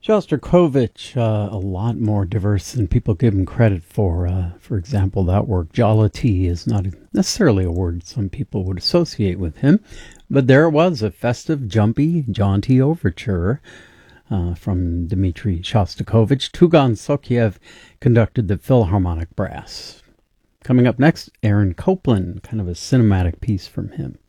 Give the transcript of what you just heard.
Shostakovich, a lot more diverse than people give him credit for. For example, that work, Jollity, is not necessarily a word some people would associate with him, but there it was, a festive, jumpy, jaunty overture from Dmitri Shostakovich. Tugan Sokiev conducted the Philharmonic Brass. Coming up next, Aaron Copland, kind of a cinematic piece from him.